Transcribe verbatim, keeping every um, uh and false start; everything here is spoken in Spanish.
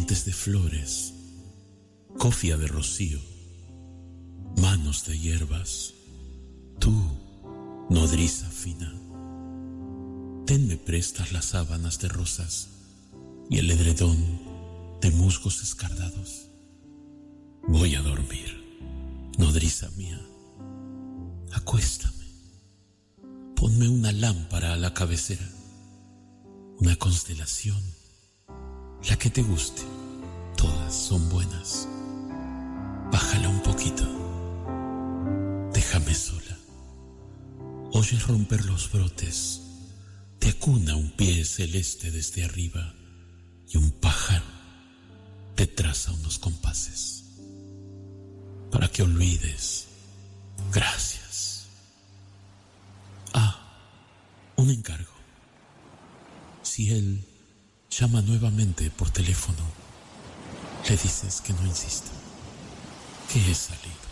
dientes de flores, cofia de rocío, manos de hierbas. Tú, nodriza fina, tenme prestas las sábanas de rosas y el edredón de musgos escardados. Voy a dormir, nodriza mía. Acuéstame, ponme una lámpara a la cabecera, una constelación, la que te guste, todas son buenas. Bájala un poquito, déjame sola. Oyes romper los brotes, te acuna un pie celeste desde arriba y un pájaro te traza unos compases para que olvides. Gracias. Ah, un encargo. Si él llama nuevamente por teléfono, le dices que no insista, que he salido.